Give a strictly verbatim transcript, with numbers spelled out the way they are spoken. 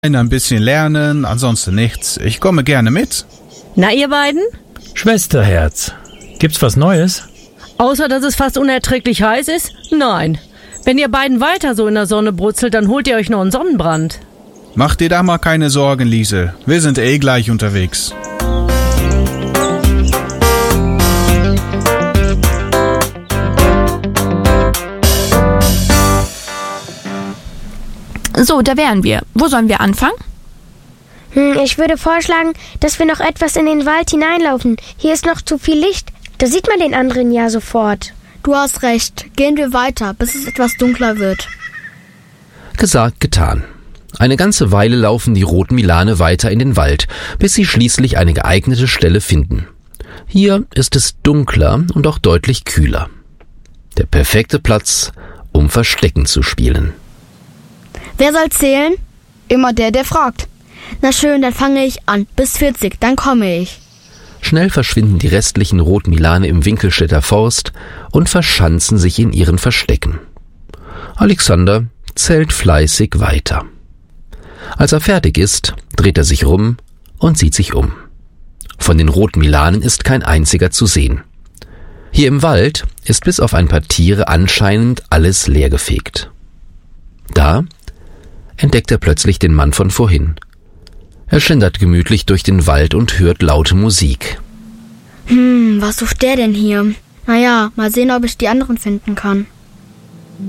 Ein bisschen lernen, ansonsten nichts. Ich komme gerne mit. Na, ihr beiden? Schwesterherz, gibt's was Neues? Außer, dass es fast unerträglich heiß ist? Nein. Wenn ihr beiden weiter so in der Sonne brutzelt, dann holt ihr euch noch einen Sonnenbrand. Mach dir da mal keine Sorgen, Liesel. Wir sind eh gleich unterwegs. So, da wären wir. Wo sollen wir anfangen? Hm, ich würde vorschlagen, dass wir noch etwas in den Wald hineinlaufen. Hier ist noch zu viel Licht. Da sieht man den anderen ja sofort. Du hast recht. Gehen wir weiter, bis es etwas dunkler wird. Gesagt, getan. Eine ganze Weile laufen die roten Milane weiter in den Wald, bis sie schließlich eine geeignete Stelle finden. Hier ist es dunkler und auch deutlich kühler. Der perfekte Platz, um Verstecken zu spielen. Wer soll zählen? Immer der, der fragt. Na schön, dann fange ich an. Bis vierzig, dann komme ich. Schnell verschwinden die restlichen roten Milane im Winkelstädter Forst und verschanzen sich in ihren Verstecken. Alexander zählt fleißig weiter. Als er fertig ist, dreht er sich rum und sieht sich um. Von den roten Milanen ist kein einziger zu sehen. Hier im Wald ist bis auf ein paar Tiere anscheinend alles leergefegt. Da entdeckt er plötzlich den Mann von vorhin. Er schlendert gemütlich durch den Wald und hört laute Musik. Hm, was sucht der denn hier? Naja, mal sehen, ob ich die anderen finden kann.